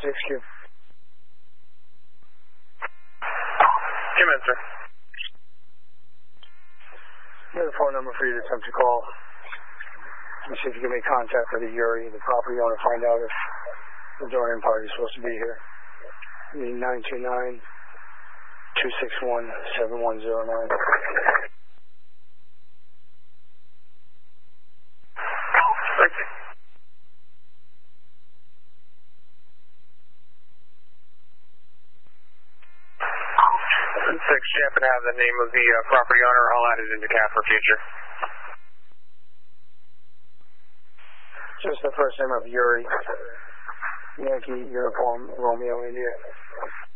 6Q. Come in, sir. Here's a phone number for you to attempt to call. Let me see if you can make contact with the Yuri, the property owner, find out if the joining party is supposed to be here. 929-261-7109. Thank you. 6, you happen to have the name of the property owner? I'll add it into CAF for future. Just the first name of Yuri. Yankee Uniform Romeo India.